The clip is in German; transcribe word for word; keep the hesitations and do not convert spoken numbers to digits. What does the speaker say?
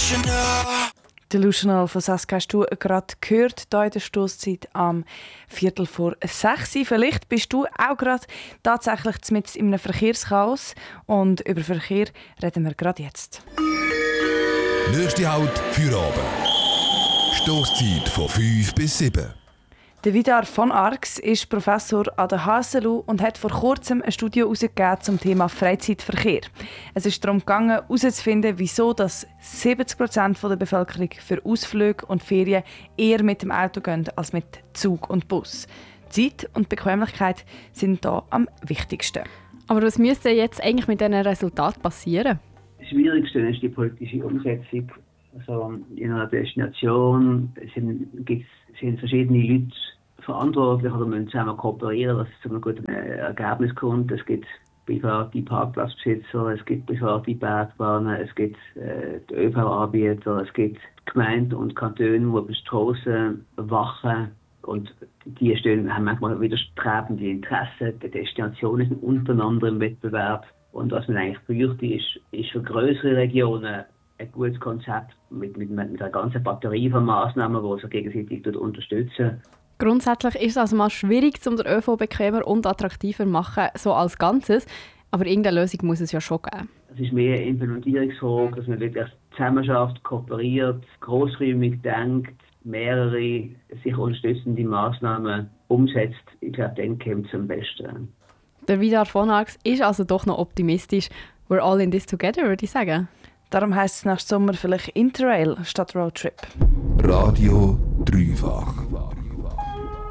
Delusional. Delusional von Saskia hast du gerade gehört, hier in der Stosszeit am Viertel vor sechs. Vielleicht bist du auch gerade tatsächlich mit in einem Verkehrschaos und über Verkehr reden wir gerade jetzt. Nächste Halt für Abend. Stosszeit von fünf bis sieben. Der Vidar von Arx ist Professor an der H S L U und hat vor kurzem ein Studio herausgegeben zum Thema Freizeitverkehr. Es ist darum gegangen, herauszufinden, wieso dass siebzig Prozent der Bevölkerung für Ausflüge und Ferien eher mit dem Auto gehen als mit Zug und Bus. Zeit und Bequemlichkeit sind da am wichtigsten. Aber was müsste jetzt eigentlich mit diesen Resultaten passieren? Das Schwierigste ist die politische Umsetzung. Also in einer Destination sind, gibt's, sind verschiedene Leute verantwortlich oder müssen zusammen kooperieren, dass es zu einem guten Ergebnis kommt. Es gibt private Parkplatzbesitzer, es gibt private Bergbahnen, es gibt äh, die ÖV-Anbieter, es gibt Gemeinden und Kantone, die über Strassen wachen. Und die stehen, haben manchmal widerstrebende Interessen. Die Destinationen sind untereinander im Wettbewerb. Und was man eigentlich bräuchte, ist, ist für größere Regionen ein gutes Konzept mit, mit, mit einer ganzen Batterie von Massnahmen, die sich gegenseitig unterstützen. Grundsätzlich ist es also mal schwierig, um den ÖV bequemer und attraktiver zu machen, so als Ganzes. Aber irgendeine Lösung muss es ja schon geben. Es ist mehr eine Implementierungsfrage, dass man wirklich zusammen schafft, kooperiert, grossräumig denkt, mehrere sich unterstützende Massnahmen umsetzt. Ich glaube, dann kommt es am besten. Der Vidar von Arx ist also doch noch optimistisch. We're all in this together, würde ich sagen. Darum heisst es nächsten Sommer vielleicht Interrail statt Roadtrip. Radio Dreifach.